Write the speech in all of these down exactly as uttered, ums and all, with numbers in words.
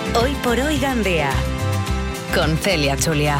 Hoy por hoy Gandia, con Cèlia Julià.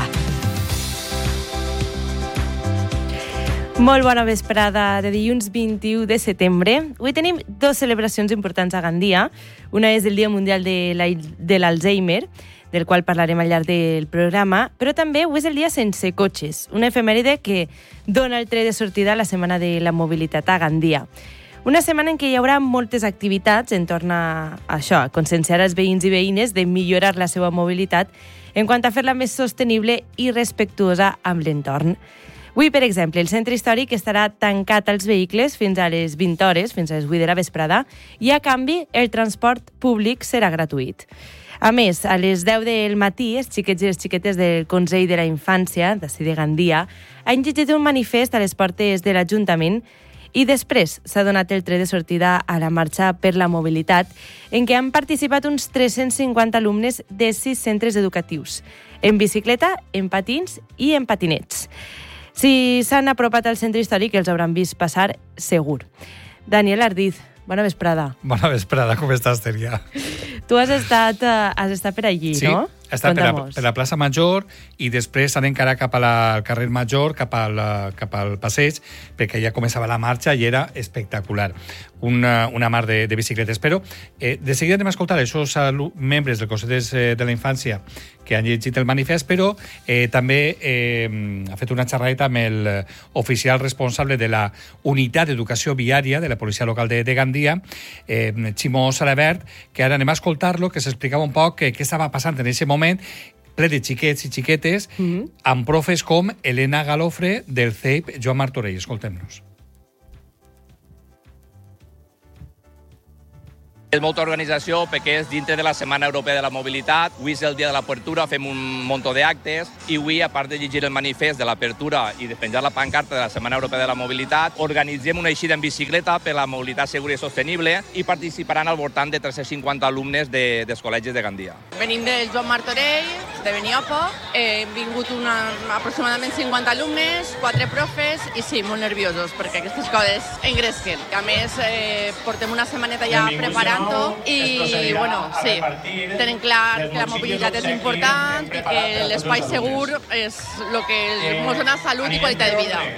Molt bona vesprada de dilluns vint-i-u de setembre. Avui tenim dues celebracions importants a Gandia. Una és el Dia Mundial de l'Alzheimer, del qual parlarem al llarg del programa, però també avui és el Dia Sense Cotxes, una efemèride que dona el tret de sortida a la Setmana de la Mobilitat a Gandia. Una setmana en què hi haurà moltes activitats en torn a això, a conscienciar els veïns i veïnes de millorar la seva mobilitat en quant a fer-la més sostenible i respectuosa amb l'entorn. Avui, per exemple, el centre històric estarà tancat als vehicles fins a les vint hores, fins a les vuit de la vesprada, i a canvi el transport públic serà gratuït. A més, a les deu del matí, els xiquets i les xiquetes del Consell de la Infància, d'ací de Gandia, han llegit un manifest a les portes de l'Ajuntament i després s'ha donat el tret de sortida a la marxa per la mobilitat, en què han participat uns tres-cents cinquanta alumnes de sis centres educatius, en bicicleta, en patins i en patinets. Si s'han apropat al centre històric, els hauran vist passar segur. Daniel Ardiz, bona vesprada. Bona vesprada, com estàs, Cèlia? Tu has estat, has estat per allí, sí, no? Sí, està per la, per la plaça Major i després anem encara cap a la, al carrer Major, cap al, cap al passeig, perquè ja començava la marxa i era espectacular. Una, una mar de, de bicicletes. Però eh, de seguida anem a escoltar aquests membres del Consell de la Infància que han llegit el manifest, però eh, també eh, ha fet una xerradeta amb l'oficial responsable de la Unitat d'Educació Viària de la Policia Local de, de Gandia, eh, Ximo Salabert, que ara anem a escoltar-lo, que s'explicava un poc què estava passant en aquest moment ple de xiquets i xiquetes, mm-hmm. amb profes com Elena Galofre del C E I P Joan Martorell. Escoltem-nos. És molta organització perquè és dintre de la Setmana Europea de la Mobilitat. Avui és el dia de l'apertura, fem un munt d'actes i avui, a part de llegir el manifest de l'apertura i de penjar la pancarta de la Setmana Europea de la Mobilitat, organitzem una eixida en bicicleta per la mobilitat segura i sostenible i participaran al voltant de tres-cents cinquanta alumnes de, dels col·legis de Gandia. Venim del Joan Martorell, de Beniopo. Hem vingut una, aproximadament cinquanta alumnes, quatre profes i sí, molt nerviosos perquè aquestes coses engresquen. A més, eh, portem una setmaneta ja preparant i, bueno, sí, tenen clar que la mobilitat és important i que l'espai segur és el que ens dona salut i qualitat de vida.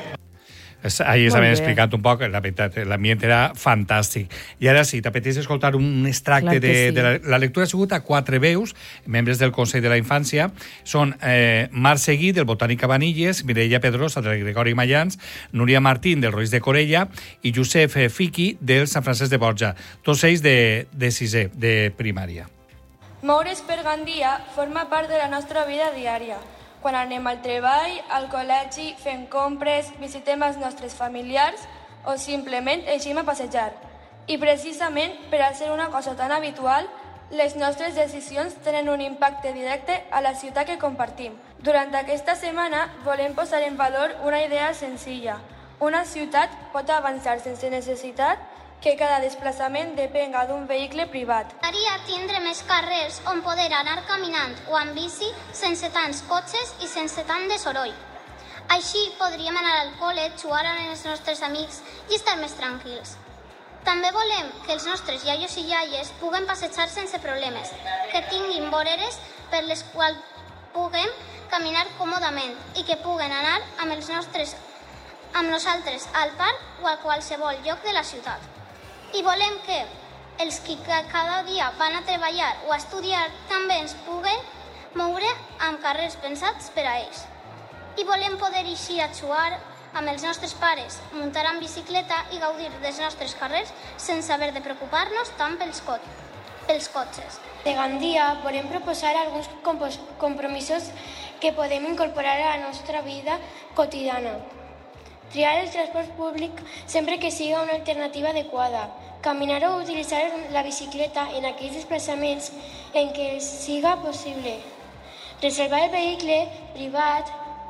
Ahir s'havien explicat un poc, la veritat, l'ambient era fantàstic. I ara sí, t'apeteix escoltar un extracte de, sí. de la, la lectura. Ha sigut a quatre veus, membres del Consell de la Infància. Són eh, Marc Seguí, del Botànic Cabanilles, Mireia Pedrosa, del Gregori Mayans, Núria Martín, del Roís de Corella, i Josep Fiqui, del Sant Francesc de Borja. Tots ells de, de sisè, de primària. Moure's per Gandia forma part de la nostra vida diària. Quan anem al treball, al col·legi, fem compres, visitem els nostres familiars o simplement eixim a passejar. I precisament per a ser una cosa tan habitual, les nostres decisions tenen un impacte directe a la ciutat que compartim. Durant aquesta setmana volem posar en valor una idea senzilla. Una ciutat pot avançar sense necessitat que cada desplaçament depenga d'un vehicle privat. M'agradaria tindre més carrers on poder anar caminant o amb bici sense tants cotxes i sense tant de soroll. Així podríem anar al col·le, jugar amb els nostres amics i estar més tranquils. També volem que els nostres iaios i iaies puguen passejar sense problemes, que tinguin voreres per les quals puguem caminar còmodament i que puguen anar amb els nostres amb nosaltres al parc o a qualsevol lloc de la ciutat. I volem que els que cada dia van a treballar o a estudiar també ens puguen moure amb carrers pensats per a ells. I volem poder eixir a jugar amb els nostres pares, muntar en bicicleta i gaudir dels nostres carrers sense haver de preocupar-nos tant pels, co pels cotxes. De Gandia volem proposar alguns compromisos que podem incorporar a la nostra vida quotidiana. Triar el transport públic sempre que siga una alternativa adequada. Caminar o utilitzar la bicicleta en aquells desplaçaments en què siga possible. Reservar el vehicle privat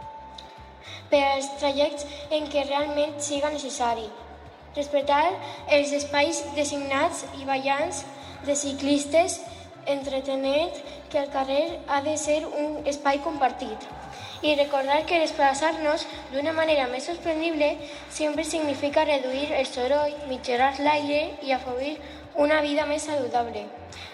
per als trajectes en què realment siga necessari. Respectar els espais designats i ballants de ciclistes, entretenent que el carrer ha de ser un espai compartit. Y recordar que desplazarnos de una manera más sostenible siempre significa reduir el soroll, millorar l'aire y afavorir una vida més saludable.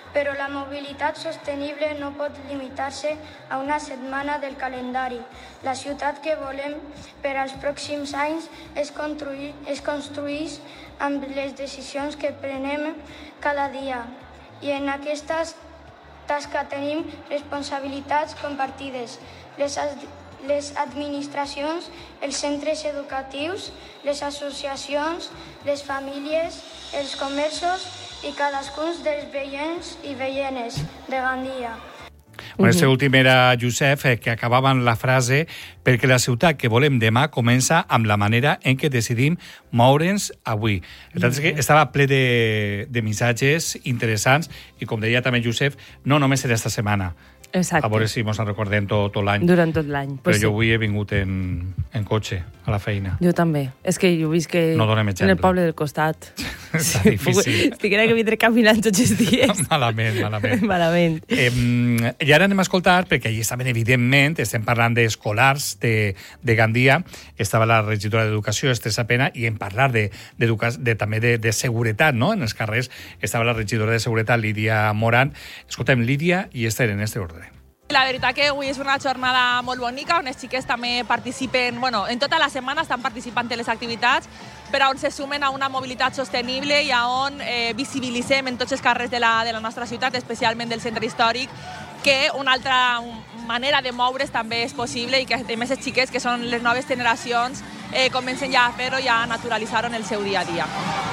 però la mobilitat sostenible no pot limitar-se a una setmana del calendari. La ciutat que volem per als pròxims anys es, construir, es construeix amb les decisions que prenem cada dia. I en aquesta tasca tenim responsabilitats compartides. Les, les administracions, els centres educatius, les associacions, les famílies, els comerços i cadascun dels veïns i veïnes de Gandia. Bueno, este últim era Josep, eh, que acabava amb la frase perquè la ciutat que volem demà comença amb la manera en què decidim moure'ns avui. El tant és que estava ple de, de missatges interessants i, com deia també Josep, no només era esta setmana. Exacte. A veure si ens en recordem tot, tot l'any. Durant tot l'any. Però pues jo sí. avui he vingut en, en cotxe a la feina. Jo també. És que jo visc que no donem exemple. En el poble del costat. Està difícil. Estiguera que vindré caminant tots els dies. Malament, malament. malament. Eh, I ara anem a escoltar, perquè allí estaven, evidentment, estem parlant d'escolars de, de Gandia, estava la regidora d'Educació, Estesa Pena, i en parlar de, de, de, també de, de seguretat, no?, en els carrers, estava la regidora de Seguretat, Lídia Moran. Escoltem, Lídia i Esther en este ordre. La veritat que avui és una jornada molt bonica, on els xiquets també participen, bueno, en tota la setmana estan participant en les activitats, però on se sumen a una mobilitat sostenible i a on eh, visibilitzem en tots els carrers de la, de la nostra ciutat, especialment del centre històric, que una altra manera de moure's també és possible i que a més els xiquets, que són les noves generacions, eh, comencen ja a fer-ho i a naturalitzar-ho en el seu dia a dia.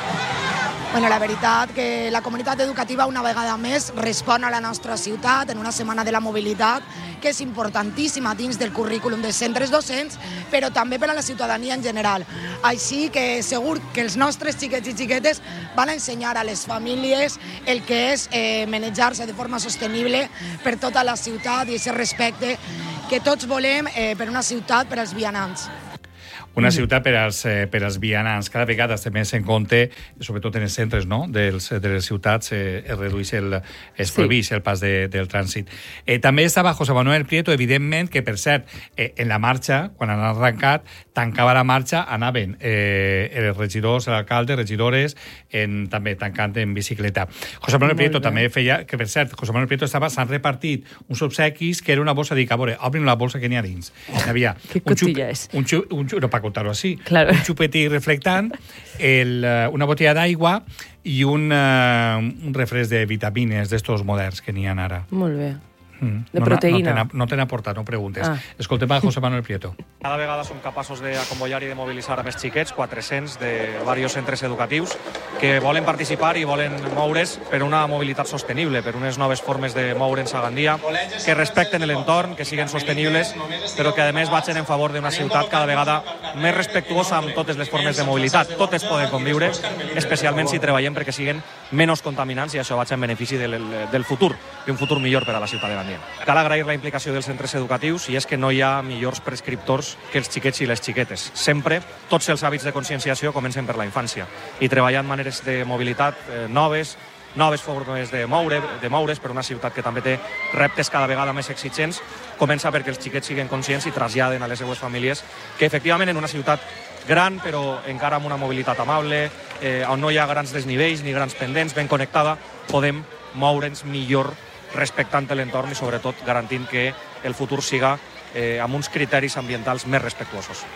Bueno, la veritat que la comunitat educativa una vegada més respon a la nostra ciutat en una setmana de la mobilitat que és importantíssima dins del currículum dels centres docents, però també per a la ciutadania en general. Així que segur que els nostres xiquets i xiquetes van a ensenyar a les famílies el que és eh, manejar-se de forma sostenible per tota la ciutat i aquest respecte que tots volem eh, per una ciutat per als vianants. Una ciutat per als, eh, per als vianants. Cada vegada es té més en compte, sobretot en els centres, no?, dels, de les ciutats, eh, es redueix el, es prohibeix el pas de, del trànsit. Eh, també estava José Manuel Prieto, evidentment, que, per cert, eh, en la marxa, quan han arrencat, tancava la marxa, anaven eh, els regidors, l'alcalde, regidores, en, també tancant en bicicleta. José Manuel Prieto també feia, que per cert, José Manuel Prieto estava, s'han repartit uns obsequis que era una bolsa, dic, a veure, obrin la bolsa que n'hi ha dins. Hi havia un xup, un xup, un xup, no, para contar-ho així, claro. Un xupetí reflectant, el, una botella d'aigua i un, uh, un refresc de vitamines d'estos moderns que n'hi ha ara. Molt bé. Mm. De no, proteïna. No, no te n'ha portat, no preguntes. Ah. Escoltem a José Manuel Prieto. Cada vegada som capaços d'acombollar i de mobilitzar a més xiquets, quatre-cents de diversos centres educatius, que volen participar i volen moure's per una mobilitat sostenible, per unes noves formes de moure'ns a Gandia, que respecten l'entorn, que siguin sostenibles, però que a més vagin en favor d'una ciutat cada vegada més respectuosa amb totes les formes de mobilitat. Totes poden conviure, especialment si treballem perquè siguin menys contaminants i això vagi en benefici del, del futur, d'un futur millor per a la ciutat de Gandia. Cal agrair la implicació dels centres educatius i és que no hi ha millors prescriptors que els xiquets i les xiquetes. Sempre tots els hàbits de conscienciació comencen per la infància i treballant maneres de mobilitat eh, noves, noves formes de moure, de moure's per una ciutat que també té reptes cada vegada més exigents, comença perquè els xiquets siguin conscients i traslladen a les seues famílies que efectivament en una ciutat gran però encara amb una mobilitat amable, eh, on no hi ha grans desnivells ni grans pendents, ben connectada, podem moure'ns millor respectant l'entorn i sobretot garantint que el futur siga eh, amb uns criteris ambientals més respectuosos.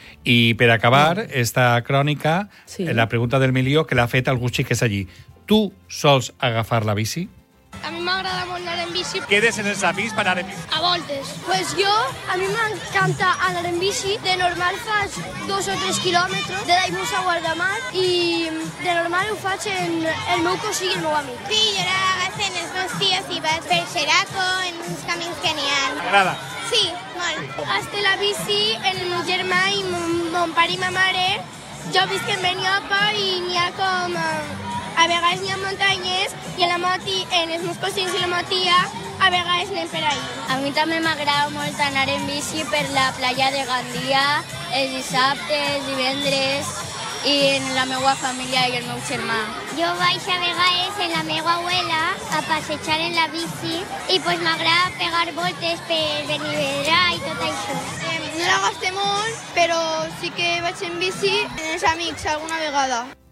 I per acabar esta crònica, sí. La pregunta del milió que l'ha fet algú xiques allí. Tu sols agafar la bici? A mi m'agrada molt anar en bici. Quedes en els amics per anar en bici? A voltes. Pues jo, a mi m'encanta anar en bici. De normal faig dos o tres quilòmetres de Daimús a Guardamar i de normal ho faig en el meu cosí i el meu amic. Sí, jo l'agafo en els meus tios i vaig per Xeraco, en uns camins que n'hi ha. T'agrada? Sí, molt. Hasta la bici, el meu germà i mon pare i ma mare. Jo visc en Beniopa i n'hi ha com... A vegades n'hi ha muntanyes i en, la moti, en els meus cosins i la meva tia a vegades anem per ahí. A mi també m'agrada molt anar en bici per la platja de Gandia, els dissabtes, divendres i en la meva família i el meu germà. Jo vaig a vegades en la meva abuela a passejar en la bici i pues m'agrada pegar voltes per Benidorm i tot això. Eh, no la gastem molt, però sí que vaig en bici amb els amics alguna vegada.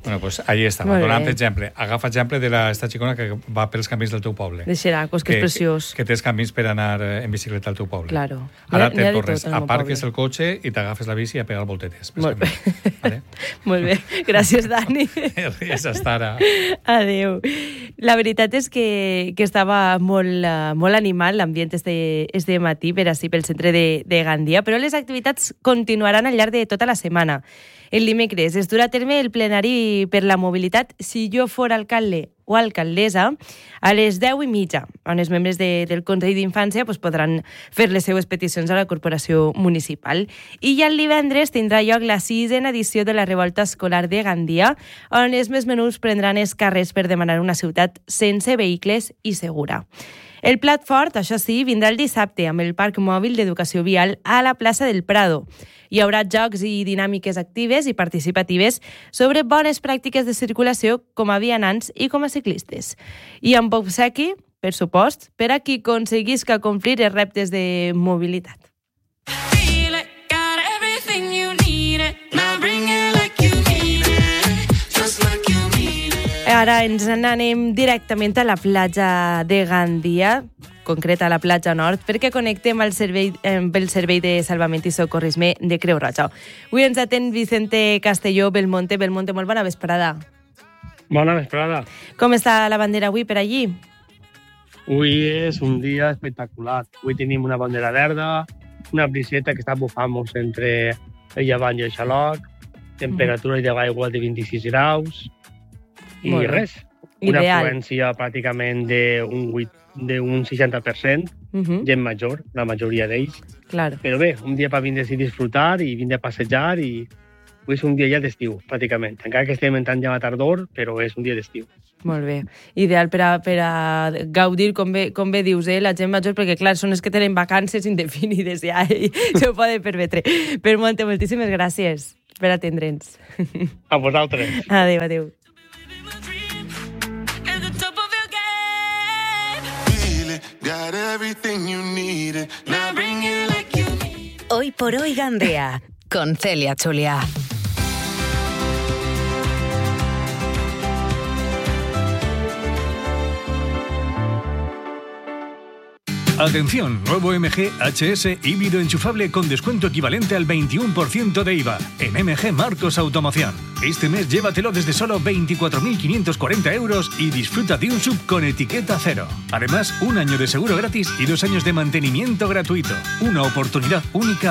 Bueno, pues ahí està, donant exemple. Agafa exemple de l'esta xicona que va pels camins del teu poble. De Xeracos, que, que és preciós. Que tens camins per anar en bicicleta al teu poble. Claro. Ara te'n tornes, aparques el cotxe i t'agafes la bici a pegar voltetes. Molt bé. Vale? Molt bé. Gràcies, Dani. Ries, hasta ara. Adéu. La veritat és que, que estava molt, uh, molt animat l'ambient este, este matí per així pel centre de, de Gandia, però les activitats continuaran al llarg de tota la setmana. El dimecres es durà a terme el plenari per la mobilitat Si jo fora alcalde o alcaldessa a les deu i mitja, on els membres de, del Consell d'Infància pues, podran fer les seues peticions a la corporació municipal. I ja el divendres tindrà lloc la sisena edició de la Revolta Escolar de Gandia, on els més menuts prendran els carrers per demanar una ciutat sense vehicles i segura. El plat fort, això sí, vindrà el dissabte amb el Parc Mòbil d'Educació Vial a la plaça del Prado. Hi haurà jocs i dinàmiques actives i participatives sobre bones pràctiques de circulació com a vianants i com a ciclistes. I amb obsequi, per supost, per a qui aconseguisca complir els reptes de mobilitat. Ara ens n'anem directament a la platja de Gandia, concreta a la platja nord, perquè connectem el servei, amb el Servei de Salvament i Socorrisme de Creu Roja. Avui ens atén Vicente Castelló Belmonte. Belmonte, molt bona vesprada. Bona vesprada. Com està la bandera avui per allí? Avui és un dia espectacular. Avui tenim una bandera verda, una briseta que està bufant-nos entre el llevant i el xaloc, temperatura mm. de l'aigua de vint-i-sis graus, i res, una Ideal. afluència pràcticament d'un seixanta per cent, uh-huh. gent major, la majoria d'ells. Claro. Però bé, un dia per vindre a disfrutar i vindre a passejar i avui és un dia ja d'estiu, pràcticament. Encara que estem entrant ja a la tardor, però és un dia d'estiu. Molt bé. Ideal per a, per a gaudir, com bé, com bé dius, eh? La gent major, perquè clar, són els que tenen vacances indefinides ja i s'ho poden permetre. Per Monte, moltíssimes gràcies per atendre'ns. A vosaltres. Adéu, adéu. Hoy por hoy Gandea, con Celia Chulia. Atención, nuevo M G H S híbrido enchufable con descuento equivalente al veintiuno por ciento de I V A en M G Marcos Automoción. Este mes llévatelo desde solo veinticuatro mil quinientos cuarenta euros y disfruta de un sub con etiqueta cero. Además, un año de seguro gratis y dos años de mantenimiento gratuito. Una oportunidad única